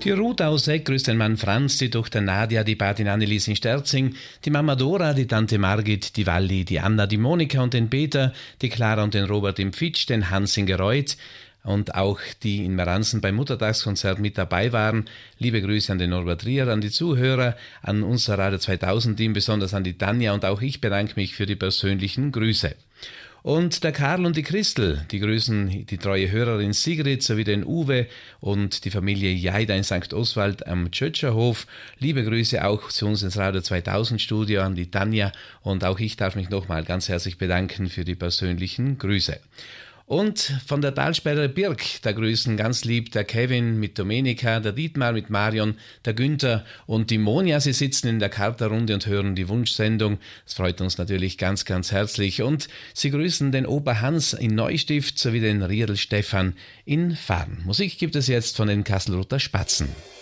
Die Ruth aus Eck grüßt den Mann Franz, die Tochter Nadja, die Patin Annelies in Sterzing, die Mama Dora, die Tante Margit, die Walli, die Anna, die Monika und den Peter, die Clara und den Robert im Fitsch, den Hans in Gereuth und auch die in Meransen beim Muttertagskonzert mit dabei waren. Liebe Grüße an den Norbert Rier, an die Zuhörer, an unser Radio 2000 Team, besonders an die Tanja, und auch ich bedanke mich für die persönlichen Grüße. Und der Karl und die Christel, die grüßen die treue Hörerin Sigrid sowie den Uwe und die Familie Jaida in St. Oswald am Tschötscherhof. Liebe Grüße auch zu uns ins Radio 2000 Studio an die Tanja, und auch ich darf mich nochmal ganz herzlich bedanken für die persönlichen Grüße. Und von der Talsperre Birk, da grüßen ganz lieb der Kevin mit Domenica, der Dietmar mit Marion, der Günther und die Monja. Sie sitzen in der Katerrunde und hören die Wunschsendung. Das freut uns natürlich ganz, ganz herzlich. Und sie grüßen den Opa Hans in Neustift sowie den Riedl Stefan in Farn. Musik gibt es jetzt von den Kasselruther Spatzen.